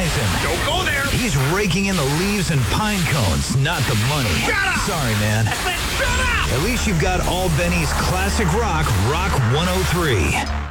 Stanton. Don't go there. He's raking in the leaves and pine cones, not the money. Shut up! Sorry, man. I said shut up! At least you've got All Benny's classic rock, Rock 103.